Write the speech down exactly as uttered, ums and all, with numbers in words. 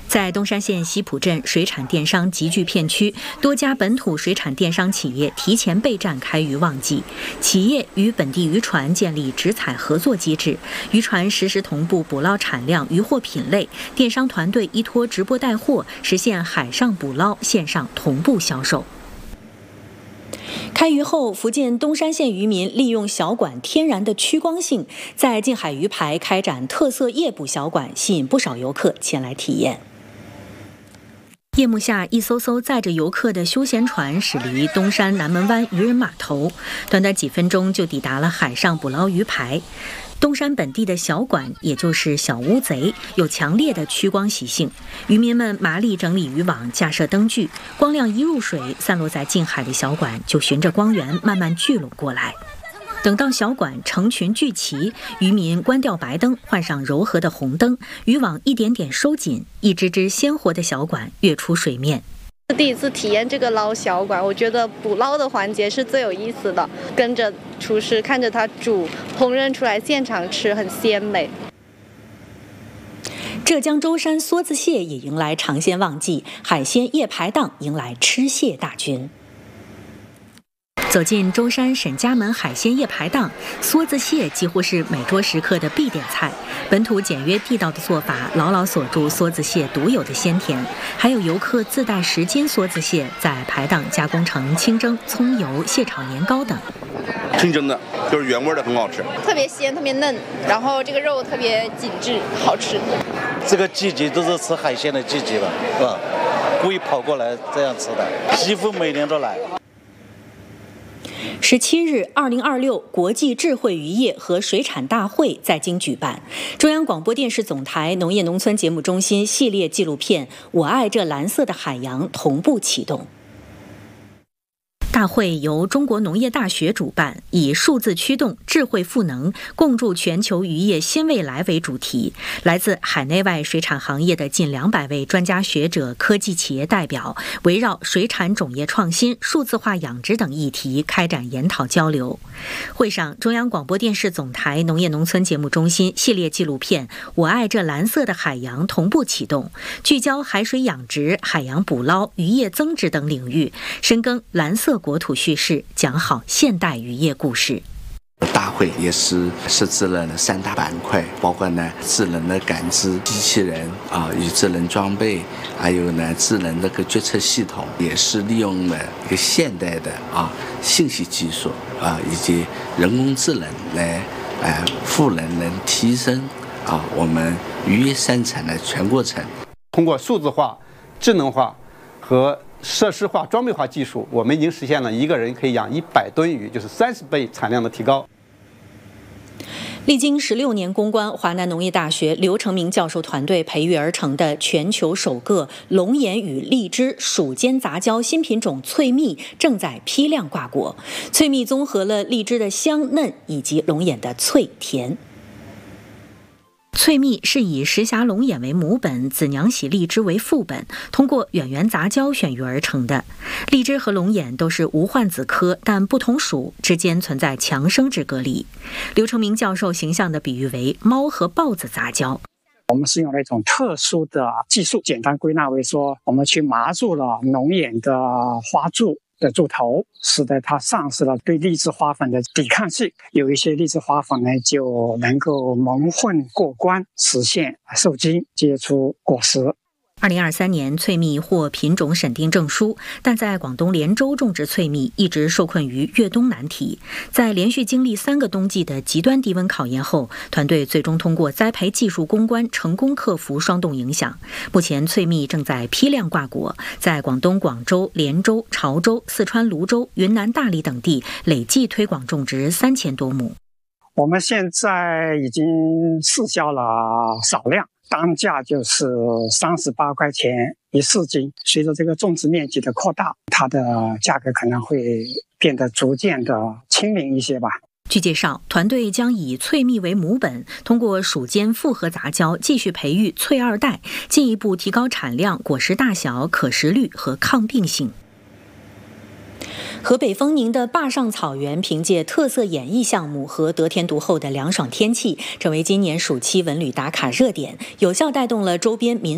在东山县西浦镇，水产电商集聚片区，多家本土水产电商企业提前备战开渔旺季。企业与本地渔船建立直采合作机制，渔船实时同步捕捞产量、渔获品类，电商团队依托直播带货，实现海上捕捞、线上同步销售。开渔后，福建东山县渔民利用小馆天然的趋光性，在近海鱼排开展特色夜捕小馆，吸引不少游客前来体验。夜幕下，一艘艘载着游客的休闲船驶离东山南门湾渔人码头，短短几分钟就抵达了海上捕捞鱼排。东山本地的小馆，也就是小乌贼，有强烈的趋光习性。渔民们麻利整理渔网，架设灯具，光亮一入水，散落在近海的小馆就循着光源慢慢聚拢过来。等到小馆成群聚齐，渔民关掉白灯，换上柔和的红灯，渔网一点点收紧，一只只鲜活的小馆跃出水面。 第一次体验这个捞小馆，我觉得捕捞的环节是最有意思的，跟着厨师看着他煮，烹饪出来现场吃很鲜美。 浙江舟山梭子蟹也迎来尝鲜旺季，海鲜夜排档迎来吃蟹大军。走进舟山沈家门海鲜夜排档，梭子蟹几乎是每桌食客的必点菜。本土简约地道的做法，牢牢锁住梭子蟹独有的鲜甜。还有游客自带十斤梭子蟹，在排档加工成清蒸、葱油、蟹炒年糕等。 清蒸的，就是原味的，很好吃， 特别鲜，特别嫩，然后这个肉特别紧致，好吃。 这个季节都是吃海鲜的季节了，是吧？故意跑过来这样吃的，几乎每年都来。 十七日，二零二六国际智慧渔业和水产大会在京举办。中央广播电视总台农业农村节目中心系列纪录片《我爱这蓝色的海洋》同步启动。大会由中国农业大学主办，以数字驱动、智慧赋能，共筑全球渔业新未来为主题。来自海内外水产行业的近两百位专家学者、科技企业代表，围绕水产种业创新、数字化养殖等议题开展研讨交流。会上，中央广播电视总台农业农村节目中心系列纪录片《我爱这蓝色的海洋》同步启动，聚焦海水养殖、海洋捕捞、渔业增值等领域，深耕蓝色国土叙事，讲好现代渔业故事。 大会也是设置了三大板块，包括呢智能的感知机器人啊，与智能装备，还有呢智能的个决策系统，也是利用了一个现代的啊信息技术啊以及人工智能来呃赋能，能提升啊我们渔业生产的全过程。 通过数字化、智能化和设施化、装备化技术，我们已经实现了一个人可以养一百吨鱼，就是三十倍产量的提高。 历经十六年攻关，华南农业大学刘成明教授团队培育而成的全球首个龙眼与荔枝属间杂交新品种翠蜜正在批量挂果。翠蜜综合了荔枝的香嫩以及龙眼的脆甜。翠蜜是以石峡龙眼为母本，紫娘喜荔枝为副本，通过远缘杂交选育而成的。荔枝和龙眼都是无患子科，但不同属之间存在强生殖隔离。刘成明教授形象地比喻为猫和豹子杂交。 我们是用了一种特殊的技术，简单归纳为说，我们去麻住了龙眼的花柱的柱头，使得它丧失了对荔枝花粉的抵抗性，有一些荔枝花粉呢就能够蒙混过关，实现受精结出果实。 二零二三年，翠蜜获品种审定证书，但在广东连州种植翠蜜一直受困于越冬难题。在连续经历三个冬季的极端低温考验后，团队最终通过栽培技术攻关，成功克服霜冻影响。目前，翠蜜正在批量挂果，在广东广州、连州、潮州、四川泸州、云南大理等地累计推广种植三千多亩。 我们现在已经试销了少量，单价就是三十八块钱一四斤。随着这个种植面积的扩大，它的价格可能会变得逐渐的亲民一些吧。 据介绍，团队将以翠蜜为母本，通过属间复合杂交继续培育翠二代，进一步提高产量、果实大小、可食率和抗病性。河北丰宁的坝上草原凭借特色演艺项目和得天独厚的凉爽天气，成为今年暑期文旅打卡热点，有效带动了周边民